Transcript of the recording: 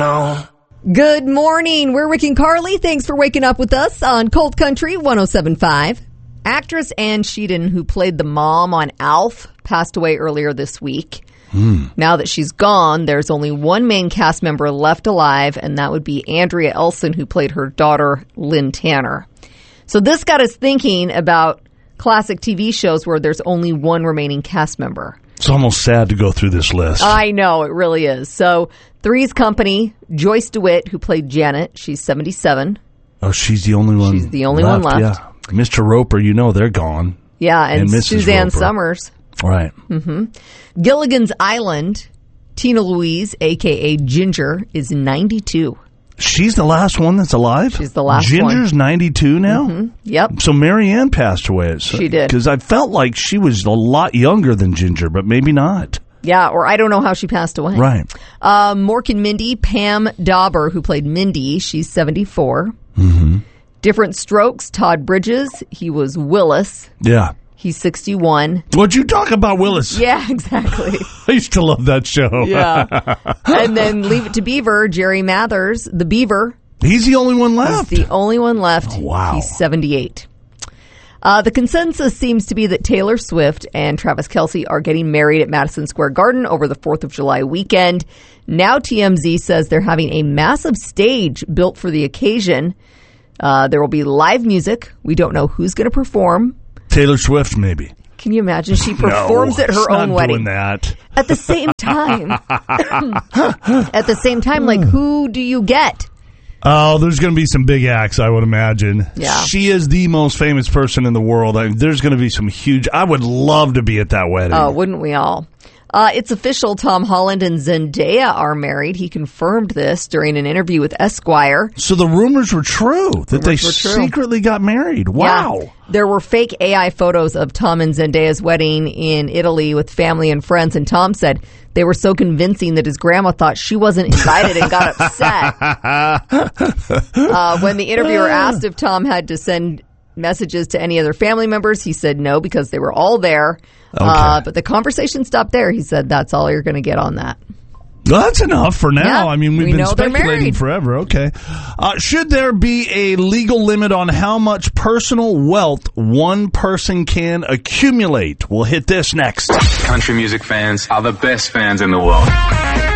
now. Good morning. We're Rick and Carly. Thanks for waking up with us on Cold Country 107.5. Actress Ann Sheehan, who played the mom on Alf, passed away earlier this week. Now that she's gone, there's only one main cast member left alive, and that would be Andrea Elson, who played her daughter, Lynn Tanner. So this got us thinking about classic TV shows where there's only one remaining cast member. It's almost sad to go through this list. I know, it really is. So Three's Company, Joyce DeWitt, who played Janet, she's 77. Oh, she's the only one. She's the only one left. Yeah. Mr. Roper, they're gone. Yeah, and Mrs. Suzanne Roper. Summers. Right. Gilligan's Island, Tina Louise, a.k.a. Ginger, is 92. She's the last one that's alive? She's the last one. Ginger's 92 now? Yep. So Marianne passed away. She did. Because I felt like she was a lot younger than Ginger, but maybe not. Yeah, or I don't know how she passed away. Right. Mork and Mindy, Pam Dauber, who played Mindy, she's 74. Different Strokes, Todd Bridges, he was Willis. Yeah. He's 61. What'd you talk about, Willis? Yeah, exactly. I used to love that show. Yeah. And then Leave It to Beaver, Jerry Mathers, the Beaver. He's the only one left. He's the only one left. Oh, wow. He's 78. The consensus seems to be that Taylor Swift and Travis Kelce are getting married at Madison Square Garden over the 4th of July weekend. Now TMZ says they're having a massive stage built for the occasion. There will be live music. We don't know who's going to perform. Taylor Swift, maybe. Can you imagine? She performs at her own wedding. Doing that. At the same time, like, who do you get? Oh, there's going to be some big acts, I would imagine. Yeah. She is the most famous person in the world. There's going to be some huge... I would love to be at that wedding. Oh, wouldn't we all? It's official. Tom Holland and Zendaya are married. He confirmed this during an interview with Esquire. So the rumors were true, that they secretly got married. Wow. Yeah. There were fake AI photos of Tom and Zendaya's wedding in Italy with family and friends, and Tom said they were so convincing that his grandma thought she wasn't invited and got upset. When the interviewer asked if Tom had to send messages to any other family members, he said no, because they were all there. Okay. But the conversation stopped there. He said that's all you're going to get on that. Well, that's enough for now. Yeah, I mean, we've been speculating forever. Okay. Should there be a legal limit on how much personal wealth one person can accumulate? We'll hit this next. Country music fans are the best fans in the world.